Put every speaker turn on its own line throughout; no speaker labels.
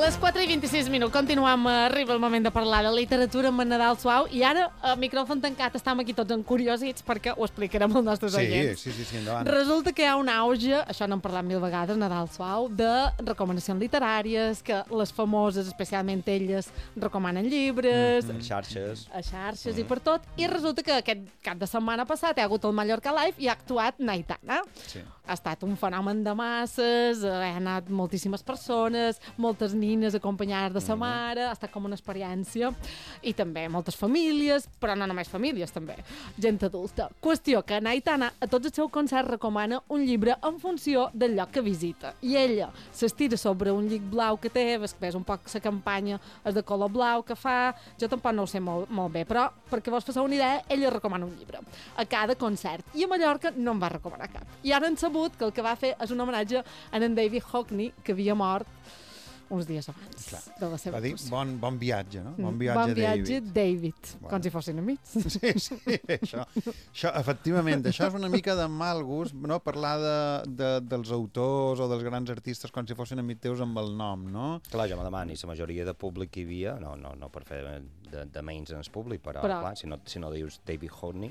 Les 4:26, continuem, arriba el moment de parlar de literatura amb en Nadal Suau i ara, a micròfon tancat, estem aquí tots encuriosits perquè ho explicarem als nostres oients.
Sí, endavant.
Resulta que hi ha un auge, això n'hem parlat mil vegades, Nadal Suau, de recomanacions literàries, que les famoses, especialment elles, recomanen llibres,
A xarxes
i per tot, i resulta que aquest cap de setmana passat hi ha hagut el Mallorca Live i ha actuat Naitana.
Sí.
Ha estat un fenomen de masses, ha anat moltíssimes persones, moltes nines acompanyades de sa mare, ha estat com una experiència, i també moltes famílies, però no només famílies, també, gent adulta. Qüestió que Naitana a tots els seus concerts recomana un llibre en funció del lloc que visita, i ella s'estira sobre un llic blau que té, ves un poc la campanya és de color blau que fa, jo tampoc no ho sé molt bé, però perquè vos fasseu una idea, ella recomana un llibre a cada concert, i a Mallorca no en va recomanar cap. I ara han sabut que el que va fer és un homenatge a en David Hockney, que havia mort uns dies abans de la seva actuació.
Bon viatge, no?
Bon viatge, David.
Bueno.
Com si fossin amics.
Sí, això, efectivament, això és una mica de mal gust, no? Parlar dels autors o dels grans artistes com si fossin amics teus amb el nom, no?
Clar, jo me demani, la majoria de públic que hi havia, no per fer de menys en el públic, però clar, si no dius David Hockney,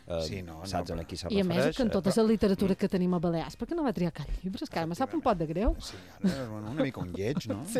saps a qui se refereix.
I a més, que en tota la literatura que tenim a Balears, per què no va triar cap llibre? És que ara me sap un pot de greu.
Sí, ara una mica un lleig, no?
Sí.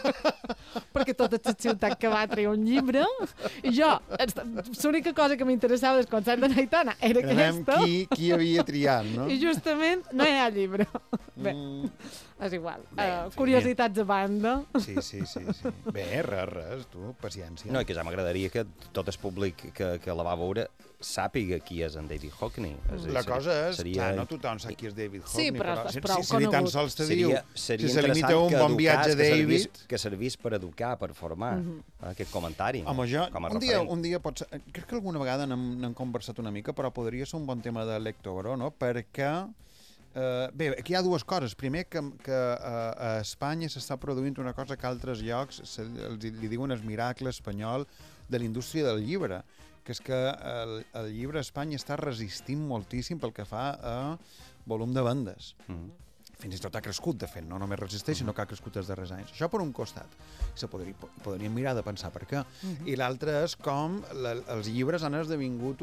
Perquè tota la ciutat que va triar un llibre, i jo, l'única cosa que m'interessava del concert de Naitana era aquesta.
Qui havia triat, no?
I justament no hi ha llibre. Bé, és igual. Curiositats a banda.
Sí. Bé, res, tu, paciència.
No, i que ja m'agradaria que tot el públic que la va veure sàpiga qui és en David Hockney.
La cosa és, clar, no tothom sap qui és David Hockney,
però és prou
si ni tan
conegut.
sols te diu
seria
que se limita a un bon viatge a David...
Que servís per educar, per formar, aquest comentari.
Home, jo,
com a
un dia pot ser... Crec que alguna vegada n'hem conversat una mica, però podria ser un bon tema de lector, no? Perquè... bé, aquí hi ha dues coses. Primer, que a Espanya s'està produint una cosa que a altres llocs li diuen el miracle espanyol de la indústria del llibre, que és que el llibre a Espanya està resistint moltíssim pel que fa a volum de vendes. Fins i tot ha crescut, de fet, no només resisteix, sinó que ha crescut els darrers anys. Això per un costat. Podríem mirar de pensar per què. I l'altre és com els llibres han esdevingut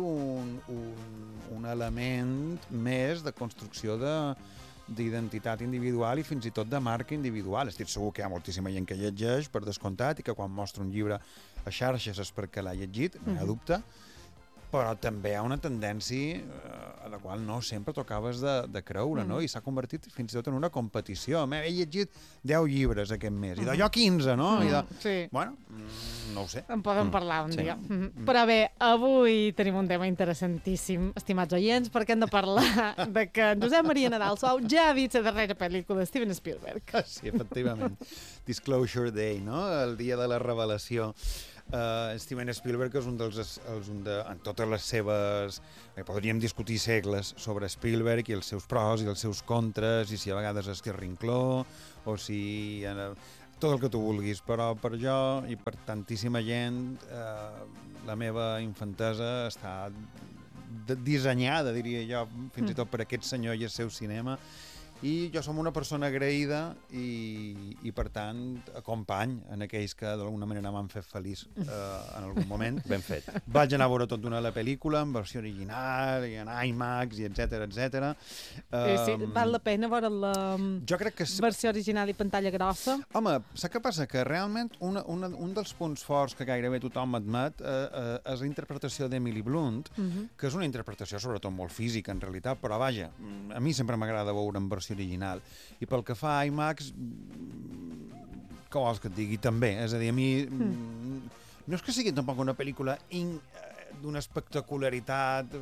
un element més de construcció d'identitat individual i fins i tot de marca individual. Estic segur que hi ha moltíssima gent que llegeix, per descomptat, i que quan mostra un llibre a xarxes és perquè l'ha llegit, no hi ha dubte, però també hi ha una tendència a la qual no sempre t'acabes de creure, no? I s'ha convertit fins i tot en una competició. He llegit 10 llibres aquest mes, i d'allò 15, no?
Sí.
Bueno, no ho sé.
En podem parlar un dia. Però bé, avui tenim un tema interessantíssim, estimats oients, perquè hem de parlar de que Josep Maria Nadal Suau ja ha vist la darrera pel·lícula de Steven Spielberg.
Sí, efectivament. Disclosure Day, no? El dia de la revelació. Steven Spielberg és en totes les seves... podríem discutir segles sobre Spielberg i els seus pros i els seus contres, i si a vegades és que rincló, o si... tot el que tu vulguis, però per jo i per tantíssima gent la meva infantesa està dissenyada, diria jo, fins i tot per aquest senyor i el seu cinema. I jo som una persona agraïda i per tant, acompany en aquells que d'alguna manera m'han fet feliç en algun moment.
Ben fet.
Vaig anar a veure tota la pel·lícula en versió original, i en IMAX, i etcètera.
Sí, val la pena veure la versió original i pantalla grossa?
Home, saps què passa? Que realment un dels punts forts que gairebé tothom admet és la interpretació d'Emily Blunt, que és una interpretació sobretot molt física, en realitat, però vaja, a mi sempre m'agrada veure en versió original. I pel que fa a IMAX, què vols que et digui? També. És a dir, a mi... No és que sigui tampoc una pel·lícula d'una espectacularitat...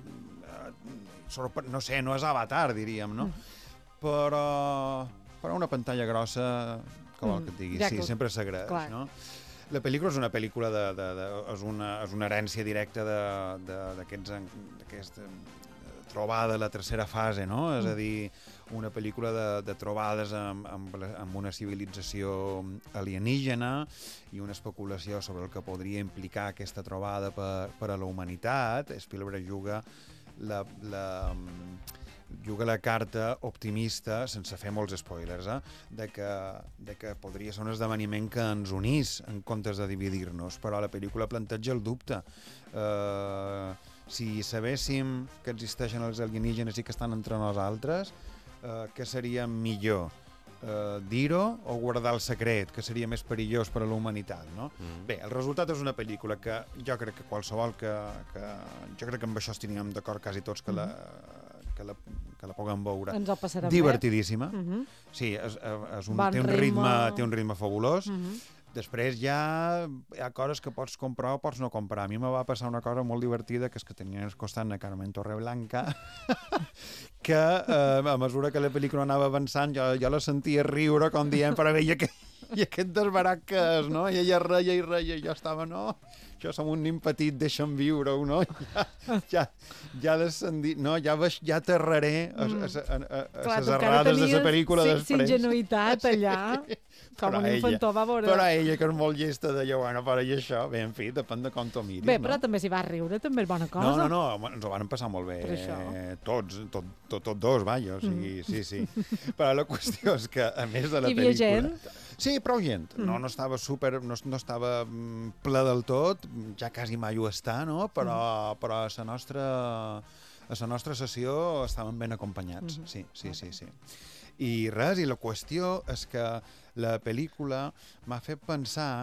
no sé, no és Avatar, diríem, no? Però una pantalla grossa, què vols que et digui? Sí, sempre s'agraeix, no? La pel·lícula és una pel·lícula és una herència directa d'aquesta trobada, la tercera fase, no? És a dir, una pel·lícula de trobades amb una civilització alienígena i una especulació sobre el que podria implicar aquesta trobada per a la humanitat. Spielberg juga juga la carta optimista, sense fer molts spoilers, de que podria ser un esdeveniment que ens unís en comptes de dividir-nos, però la pel·lícula planteja el dubte. Si sabéssim que existeixen els alienígenes i que estan entre nosaltres, què seria millor? Dir-ho o guardar el secret, que seria més perillós per a la humanitat, no? Bé, el resultat és una pel·lícula que jo crec que qualsevol jo crec que amb això estaríem d'acord quasi tots que la puguem veure.
Ens ho passarem
divertidíssima. Sí, té un ritme fabulós. Després hi ha coses que pots comprar o pots no comprar. A mi me va passar una cosa molt divertida, que és que tenia al costat una Carmen Torreblanca, que a mesura que la pel·lícula anava avançant jo la sentia riure, com dient, però bé, i aquest desbarat que és, no? I ella reia i reia, i jo estava, no, això som un nin petit, deixa'm viure-ho, no? Ja descendit, no? Ja aterraré a les errades de la pel·lícula després.
Sí, ingenuïtat allà. Com un infantó va veure...
Però ella, que és molt llesta, deia, bueno, però i això? Bé, en fi, depèn de com t'ho miris,
bé, però també s'hi va riure, també és bona cosa.
No, ens ho van passar molt bé, tots dos, vaja, o sigui, sí. Però la qüestió és que, a més de la pel·lícula...
Hi havia gent?
Sí, prou gent. No estava no estava ple del tot, ja quasi mai ho està, no? Però a la nostra sessió estàvem ben acompanyats, sí. I res, i la qüestió és que la pel·lícula m'ha fet pensar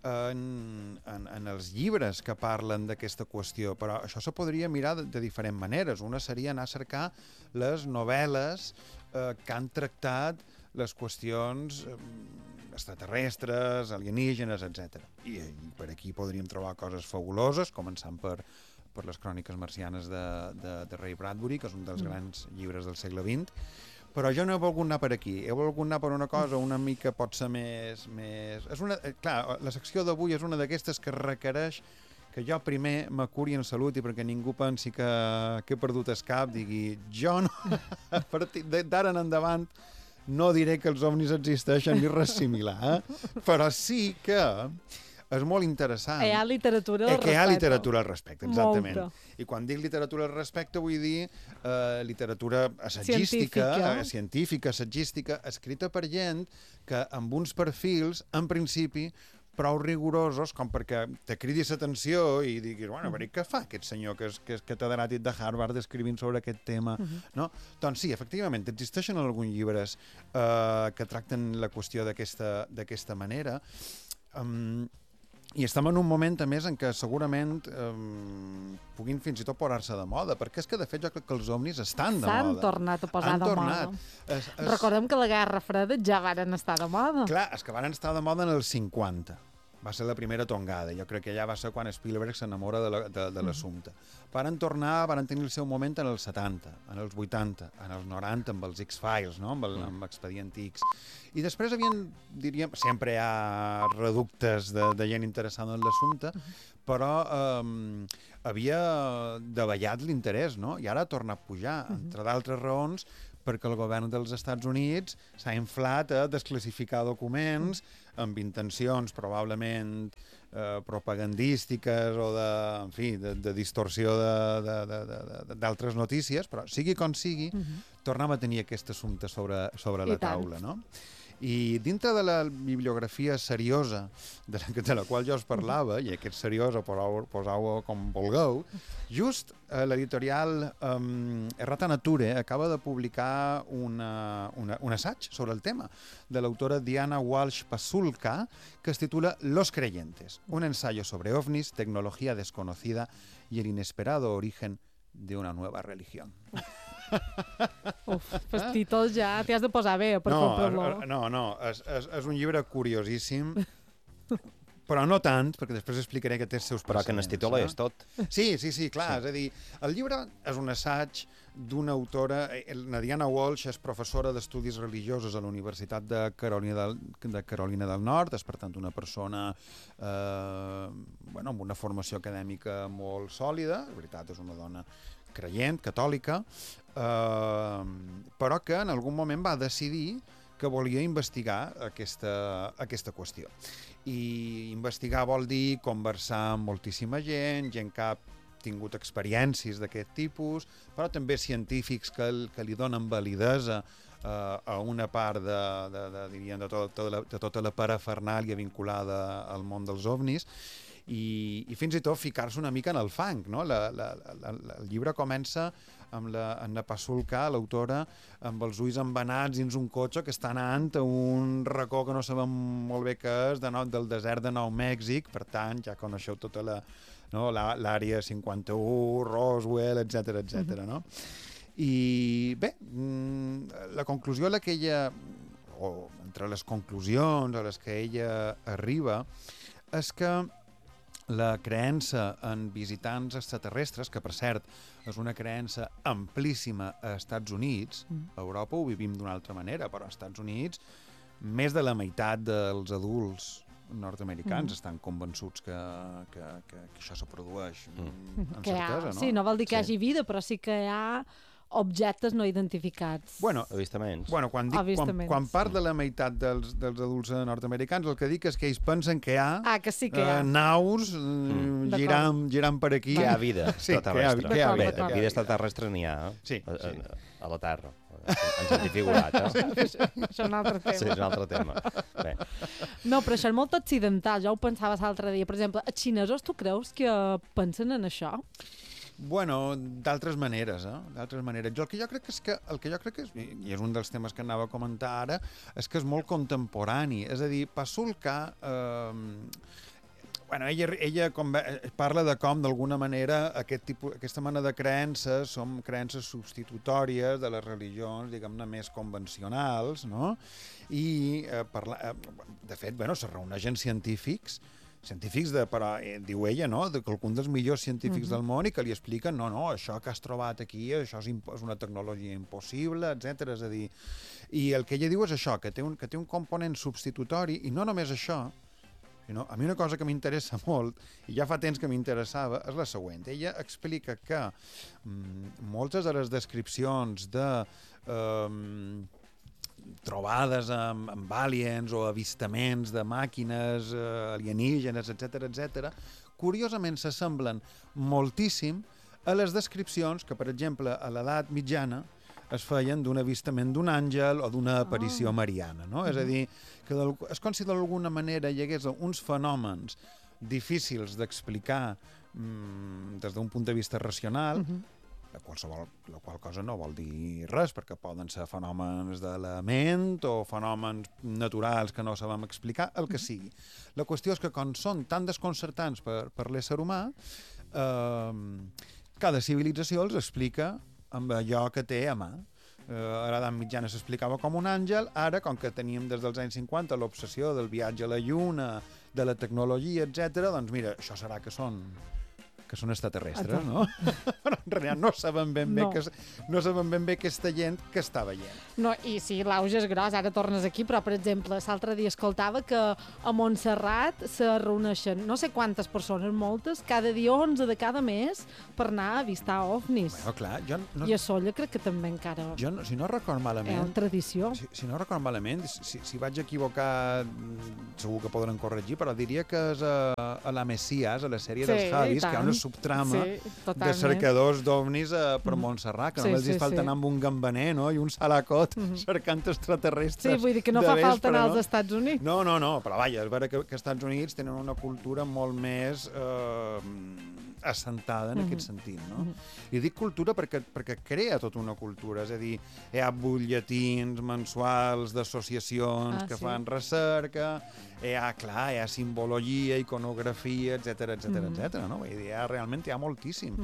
en els llibres que parlen d'aquesta qüestió, però això se podria mirar de diferents maneres. Una seria anar a cercar les novel·les que han tractat les qüestions extraterrestres, alienígenes, etc. I per aquí podríem trobar coses fabuloses, començant per les cròniques marcianes de Ray Bradbury, que és un dels grans llibres del segle XX, però jo no he volgut anar per aquí. He volgut anar per una cosa una mica potser més... Clar, la secció d'avui és una d'aquestes que requereix que jo primer me curi en salut i perquè ningú pensi que he perdut el cap, digui, jo no, a partir d'ara en endavant no diré que els ovnis existeixen ni res similar, però sí que és molt interessant.
Hi ha literatura al respecte.
Hi ha literatura al respecte, exactament.
Molta.
I quan dic literatura al respecte vull dir literatura assagística, científica, assagística, escrita per gent que amb uns perfils, en principi, prou rigorosos com perquè te cridis l'atenció i diguis, bueno, però què fa aquest senyor que és catedràtic de Harvard escrivint sobre aquest tema, no? Doncs sí, efectivament, existeixen alguns llibres que tracten la qüestió d'aquesta manera, i estem en un moment, a més, en què segurament puguin fins i tot posar-se de moda, perquè és que, de fet, jo crec que els ovnis estan de moda.
S'han tornat a posar de moda. Recordem que la Guerra Freda ja varen estar de moda.
Clar, és que varen estar de moda en els 50. Va ser la primera tongada. Jo crec que ja va ser quan Spielberg s'enamora de l'assumpte. Varen tenir el seu moment en els 70, en els 80, en els 90, amb els X-Files, no? amb Expedient X. I després diríem, sempre hi ha reductes de gent interessada en l'assumpte, però havia davallat l'interès, no? I ara ha tornat a pujar, entre d'altres raons, perquè el govern dels Estats Units s'ha inflat a desclassificar documents amb intencions probablement propagandístiques o de distorsió d'altres notícies, però sigui com sigui, tornem a tenir aquest assumpte sobre la taula, no? I dintre de la bibliografia seriosa de la qual jo us parlava, i aquest seriosa poseu-ho com vulgueu, just l'editorial Errata Nature acaba de publicar un assaig sobre el tema de l'autora Diana Walsh Pasulka, que es titula Los Creyentes, un ensayo sobre ovnis, tecnología desconocida y el inesperado origen de una nueva religión.
Uf, pues títols ja t'hi has de posar bé per comprar-lo.
No, és un llibre curiosíssim, però no tant, perquè després explicaré que té els seus
però que en el títol és tot.
Sí, clar, és a dir, el llibre és un assaig d'una autora, la Diana Walsh és professora d'estudis religiosos a la Universitat de Carolina del Nord, és per tant una persona amb una formació acadèmica molt sòlida, de veritat és una dona creient, catòlica, però que en algun moment va decidir que volia investigar aquesta qüestió. I investigar vol dir conversar amb moltíssima gent que ha tingut experiències d'aquest tipus, però també científics que li donen validesa a una part de tota la parafernàlia vinculada al món dels ovnis, i fins i tot ficar-se una mica en el fang, no? El llibre comença amb la Pasulka, l'autora, amb els ulls embenats dins un cotxe que està anant a un racó que no sabem molt bé què és, del desert de Nou Mèxic, per tant, ja coneixeu tota l'àrea 51, Roswell, etc. No? I bé, la conclusió a la que ella, o entre les conclusions a les que ella arriba, és que la creença en visitants extraterrestres, que per cert és una creença amplíssima a Estats Units, a Europa ho vivim d'una altra manera, però als Estats Units més de la meitat dels adults nord-americans estan convençuts que això se produeix amb certesa, no?
Sí, no vol dir que hi hagi vida, però sí que hi ha objectes no identificats.
Avistaments.
Quan parla la meitat dels adults nord-americans, el que dic és que ells pensen que hi ha, naus girant per aquí.
Que hi ha vida extraterrestre.
Que hi ha vida.
Vida extraterrestre n'hi ha a la Terra. En sentit figurat,
Això és un altre tema.
Sí, és un altre tema. Bé.
No, però això és molt occidental. Jo ho pensava l'altre dia. Per exemple, els xinesos, tu creus que pensen en això?
Bueno, d'altres maneres, d'altres maneres. El que jo crec és, i és un dels temes que anava a comentar ara, és que és molt contemporani. És a dir, Pasulka, ella parla de com, d'alguna manera, aquesta mena de creences són creences substitutòries de les religions, diguem-ne, més convencionals, no? I, de fet, se reuneixen científics, però diu ella, no?, que algun dels millors científics del món i que li expliquen, no, això que has trobat aquí, això és una tecnologia impossible, etc. És a dir, i el que ella diu és això, que té un component substitutori, i no només això, sinó, a mi una cosa que m'interessa molt, i ja fa temps que m'interessava, és la següent. Ella explica que moltes de les descripcions de trobades amb aliens o avistaments de màquines alienígenes, etc., curiosament s'assemblen moltíssim a les descripcions que, per exemple, a l'edat mitjana es feien d'un avistament d'un àngel o d'una aparició mariana, no? És a dir, que és com si d'alguna manera hi hagués uns fenòmens difícils d'explicar des d'un punt de vista racional, la qual cosa no vol dir res, perquè poden ser fenòmens de la ment o fenòmens naturals que no sabem explicar, el que sigui. La qüestió és que quan són tan desconcertants per l'ésser humà, cada civilització els explica amb allò que té a mà. A l'edat mitjana s'explicava com un àngel, ara, com que teníem des dels anys 50 l'obsessió del viatge a la Lluna, de la tecnologia, etc., doncs mira, això serà que són extraterrestres, no? Però en realitat no sabem ben bé aquesta gent que està veient.
No, i sí, l'auge és gros, ara tornes aquí, però, per exemple, l'altre dia escoltava que a Montserrat se reuneixen no sé quantes persones, moltes, cada dia 11 de cada mes, per anar a avistar ovnis.
Bueno, clar,
I a Sóller crec que també encara...
Si no record malament...
És tradició.
Si no record malament, si vaig equivocar, segur que podran corregir, però diria que és a la Messias, a la sèrie dels Javis, que hi ha una subtrama de cercadors d'ovnis per Montserrat, que només els falta anar amb un gambaner, no?, i un salacot cercant extraterrestres.
Sí, vull dir que no fa falta anar als Estats Units.
No, però vaja, és vera que als Estats Units tenen una cultura molt més assentada en aquest sentit, no? I dic cultura perquè crea tota una cultura, és a dir, hi ha butlletins mensuals d'associacions que fan recerca, hi ha simbologia, iconografia, etc., no? Vull dir, realment hi ha moltíssim.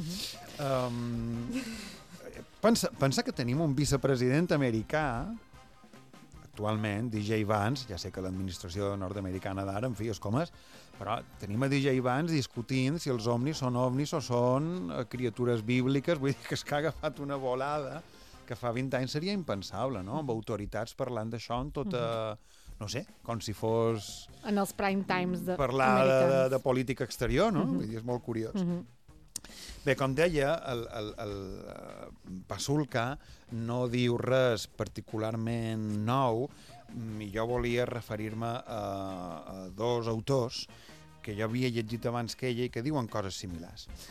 Pensa que tenim un vicepresident americà, actualment, DJ Vance, ja sé que l'administració nord-americana d'ara, en fi, és com és, però tenim a DJ Vance discutint si els ovnis o són criatures bíbliques, vull dir que és que ha agafat una volada que fa 20 anys seria impensable, no?, amb autoritats parlant d'això en tota... no sé, com si fos...
En els prime times
parlar de política exterior, no? Vull dir, és molt curiós. Bé, com deia, el Pasulka no diu res particularment nou, i jo volia referir-me a dos autors que jo havia llegit abans que ella i que diuen coses similars.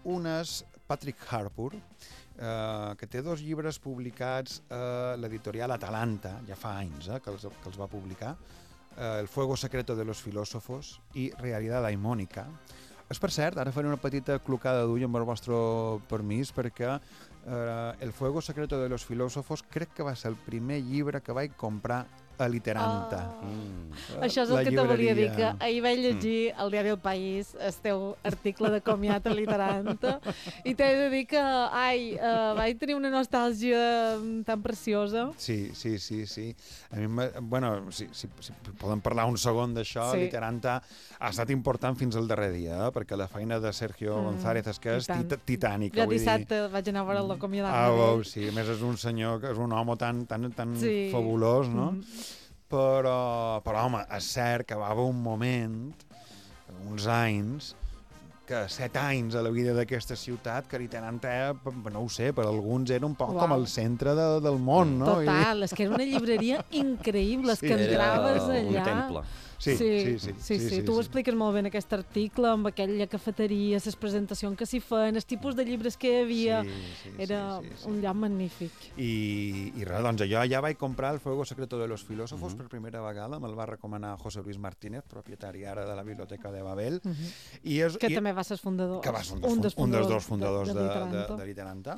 un és Patrick Harpur, que té 2 llibres publicats a l'editorial Atalanta, ja fa anys que els va publicar, El fuego secreto de los filósofos i Realidad daimónica. És per cert, ara faré una petita clocada d'ull amb el vostre permís, perquè El fuego secreto de los filósofos crec que va ser el primer llibre que vaig comprar a Literanta.
Això és el que te volia dir, que ahir vaig llegir al diari El País el teu article de comiat a Literanta i t'he de dir que vaig tenir una nostàlgia tan preciosa.
Sí. A mi, bueno, si podem parlar un segon d'això, sí. Literanta ha estat important fins al darrer dia, perquè la feina de Sergio González és que és titànica.
Jo dissabte vaig anar a veure l'acomiadament.
Sí, a més és un senyor, que és un home tan fabulós, no? Però, home, és cert que va haver un moment, uns anys, que 7 anys a la vida d'aquesta ciutat, que Literanta, no ho sé, per alguns era un poc com el centre del món, no?
Total, és que era una llibreria increïble, és que entraves allà...
Un temple.
Sí. Tu ho expliques molt bé en aquest article, amb aquella cafeteria, les presentacions que s'hi feien, els tipus de llibres que hi havia. Era un lloc magnífic.
I res, doncs jo ja vaig comprar El fuego secreto de los filósofos per primera vegada, me'l va recomanar José Luis Martínez, propietari ara de la Biblioteca de Babel.
Que també va ser fundador.
Que va ser un dels 2 fundadors de Literanta.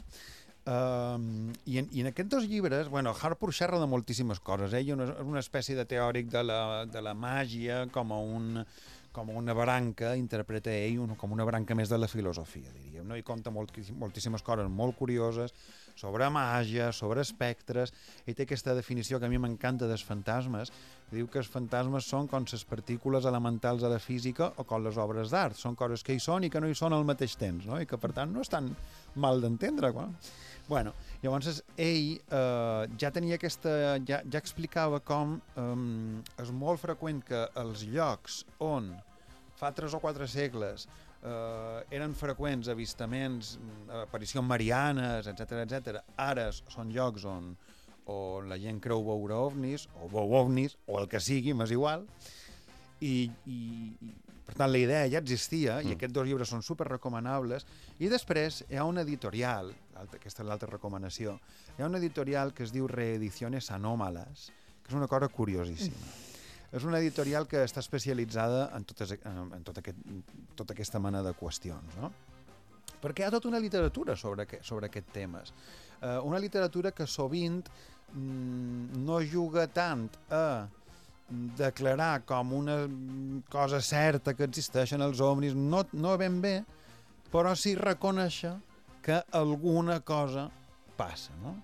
I en aquests 2 llibres, Harpur xerra de moltíssimes coses. Ell és una espècie de teòric de la màgia com una branca, interpreta ell com una branca més de la filosofia, diríem, no? I conta moltíssimes coses molt curioses sobre màgia, sobre espectres, i té aquesta definició que a mi m'encanta dels fantasmes. Diu que els fantasmes són com les partícules elementals de la física o com les obres d'art. Són coses que hi són i que no hi són al mateix temps, no? I que, per tant, no és tan mal d'entendre. Llavors, ell ja tenia ja explicava com és molt freqüent que els llocs on fa 3 o 4 segles eren freqüents avistaments, aparicions marianes, etc. Ara són llocs on la gent creu veure ovnis, o veu ovnis, o el que sigui, m'és igual, i per tant la idea ja existia, i aquests 2 llibres són super recomanables, i després hi ha una editorial, aquesta és l'altra recomanació, hi ha una editorial que es diu Reediciones Anómalas, que és una cosa curiosíssima. És una editorial que està especialitzada en tota aquesta mena de qüestions, no? Perquè hi ha tota una literatura sobre aquests temes. Una literatura que sovint no juga tant a declarar com una cosa certa que existeixen els ovnis, no ben bé, però sí reconèixer que alguna cosa passa, no?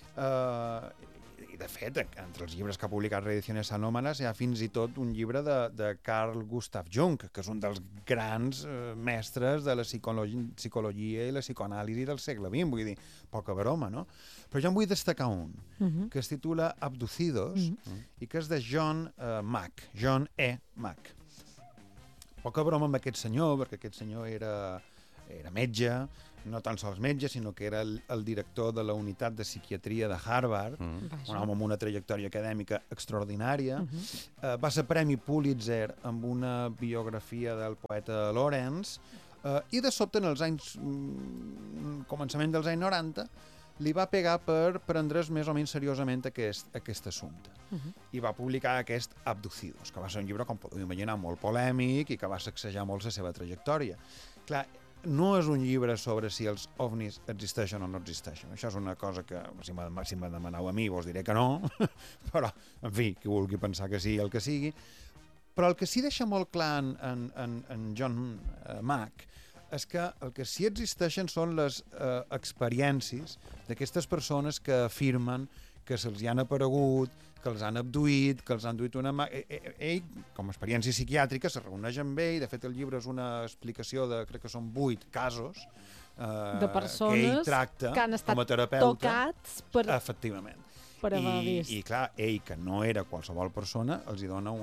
I de fet, entre els llibres que ha publicat Reediciones Anómalas hi ha fins i tot un llibre de Carl Gustav Jung, que és un dels grans mestres de la psicologia i la psicoanàlisi del segle XX, vull dir, poca broma, no? Però jo en vull destacar un, que es titula Abducidos, i que és de John Mack, John E. Mack. Poca broma amb aquest senyor, perquè aquest senyor era metge, no tan sols metge, sinó que era el director de la unitat de psiquiatria de Harvard, un home amb una trajectòria acadèmica extraordinària. Va ser Premi Pulitzer amb una biografia del poeta Lawrence, i de sobte, en els anys començament dels anys 90, li va pegar per prendre's més o menys seriosament aquest assumpte. I va publicar aquest Abducidos, que va ser un llibre, com podeu imaginar, molt polèmic i que va sacsejar molt la seva trajectòria. Clar, no és un llibre sobre si els ovnis existeixen o no existeixen. Això és una cosa que, si me demaneu a mi, vos diré que no, però, en fi, qui vulgui pensar que sí, el que sigui. Però el que sí deixa molt clar en John Mack és que el que sí existeixen són les experiències d'aquestes persones que afirmen que se'ls han aparegut, que els han abduït, que els han duit una mà... Ell, com a experiència psiquiàtrica, se reuneix amb ell. De fet, el llibre és una explicació de, crec que són 8 casos
de persones
que ell tracta
que han estat
com a terapeuta.
Tocats per...
Efectivament.
Per haver vist.
I clar, ell, que no era qualsevol persona, els hi dona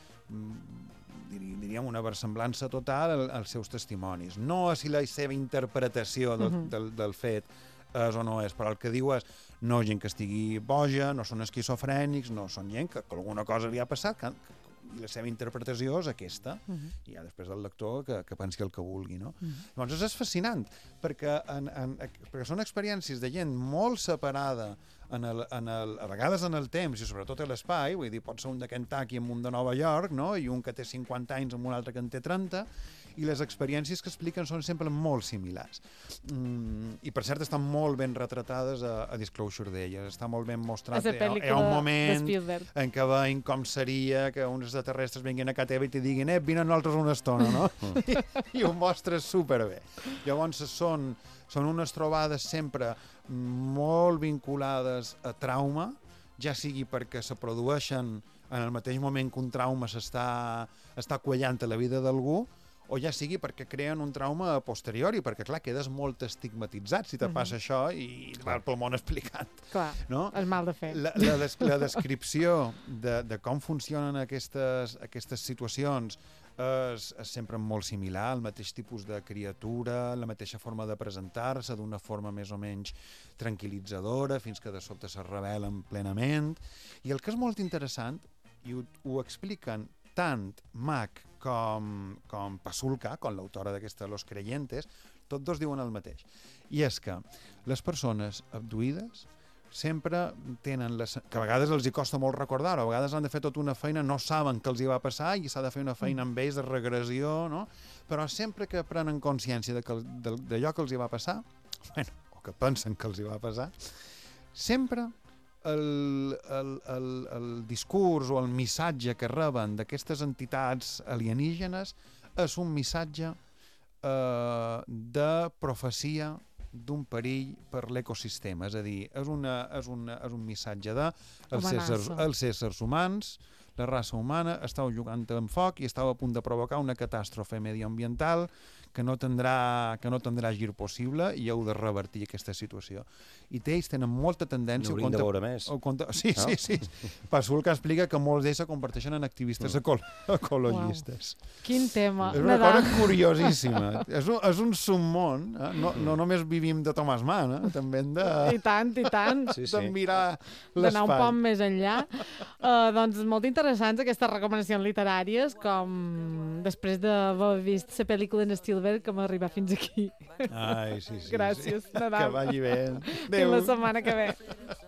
una versemblança total als seus testimonis. No a si la seva interpretació del fet és o no és, però el que diu és no gent que estigui boja, no són esquizofrènics, no són gent que alguna cosa li ha passat, la seva interpretació és aquesta, i ja després el lector que pensi el que vulgui, no? Llavors és fascinant, perquè són experiències de gent molt separada a vegades en el temps i sobretot a l'espai, vull dir, pot ser un de Kentucky amb un de Nova York, no? I un que té 50 anys amb un altre que en té 30, i les experiències que expliquen són sempre molt similars. I per cert estan molt ben retratades a Disclosure d'elles, està molt ben mostrat. Hi ha un moment en què veiem com seria que uns extraterrestres vinguin a casa teva i te diguin vine nosaltres una estona, no? I ho mostres superbé. Llavors són unes trobades sempre molt vinculades a trauma, ja sigui perquè se produeixen en el mateix moment que un trauma s'està quallant a la vida d'algú, o ja sigui perquè creen un trauma a posteriori, perquè, clar, quedes molt estigmatitzat si te passa això i va pel món explicat.
Clar, no? És mal de fer.
La descripció de com funcionen aquestes situacions és sempre molt similar, el mateix tipus de criatura, la mateixa forma de presentar-se, d'una forma més o menys tranquil·litzadora, fins que de sobte se revelen plenament. I el que és molt interessant, i ho expliquen tant Mac com Pasulka, com l'autora d'aquesta Los Creyentes, tots dos diuen el mateix. I és que les persones abduïdes sempre tenen, que a vegades els hi costa molt recordar-ho, a vegades han de fer tota una feina, no saben què els hi va passar i s'ha de fer una feina amb ells de regressió, no? Però sempre que prenen consciència d'allò que els hi va passar, bueno, o que pensen que els hi va passar, sempre el discurs o el missatge que reben d'aquestes entitats alienígenes és un missatge de profecia d'un perill per l'ecosistema, és a dir, és un missatge de els éssers humans, la raça humana estàu jugant amb foc i estàu a punt de provocar una catàstrofe mediambiental que no tindrà gir possible i heu de revertir aquesta situació. I ells tenen molta tendència...
N'hauríem de veure més.
Sí. Pasulka explica que molts d'ells se converteixen en activistes ecologistes.
Quin tema.
És una cosa curiosíssima. És un submón. No només vivim de Thomas Mann, també hem de...
I tant.
De mirar l'espai.
D'anar un poc més enllà. Doncs molt interessants aquestes recomanacions literàries, com després d'haver vist la pel·lícula en Spielberg, que m'ha arribat fins aquí.
Ai, sí.
Gràcies, Nadal.
Que vagi bé.
Fins la setmana que ve.